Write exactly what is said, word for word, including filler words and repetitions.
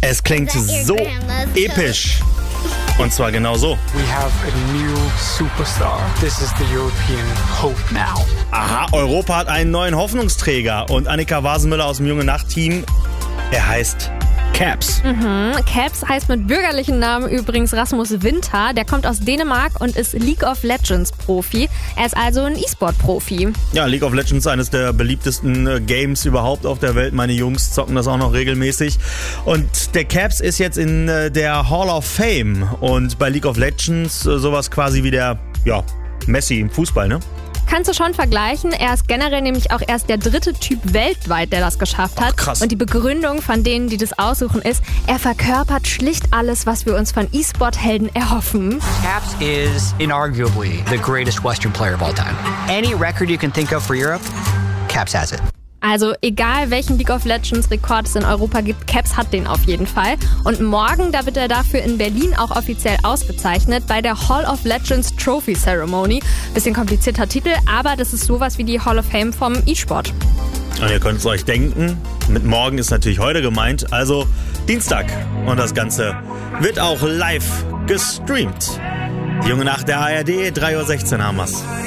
Es klingt so episch. Und zwar genau so. We have a new superstar. This is the European hope now. Aha, Europa hat einen neuen Hoffnungsträger. Und Annika Wasenmüller aus dem Junge Nacht-Team, er heißt Caps. Mhm. Caps heißt mit bürgerlichen Namen übrigens Rasmus Winter. Der kommt aus Dänemark und ist League of Legends Profi. Er ist also ein E-Sport-Profi. Ja, League of Legends, eines der beliebtesten äh, Games überhaupt auf der Welt. Meine Jungs zocken das auch noch regelmäßig. Und der Caps ist jetzt in äh, der Hall of Fame. Und bei League of Legends äh, sowas quasi wie der, ja, Messi im Fußball, ne? Kannst du schon vergleichen. Er ist generell nämlich auch erst der dritte Typ weltweit, der das geschafft hat. Ach, krass. Und die Begründung von denen, die das aussuchen, ist, er verkörpert schlicht alles, was wir uns von E-Sport-Helden erhoffen. Caps is inarguably the greatest Western player of all time. Any record you can think of for Europe, Caps has it. Also egal, welchen League of Legends Rekord es in Europa gibt, Caps hat den auf jeden Fall. Und morgen, da wird er dafür in Berlin auch offiziell ausgezeichnet bei der Hall of Legends Trophy Ceremony. Bisschen komplizierter Titel, aber das ist sowas wie die Hall of Fame vom E-Sport. Und ihr könnt es euch denken, mit morgen ist natürlich heute gemeint, also Dienstag. Und das Ganze wird auch live gestreamt. Die Junge Nacht der A R D, drei Uhr sechzehn haben wir's.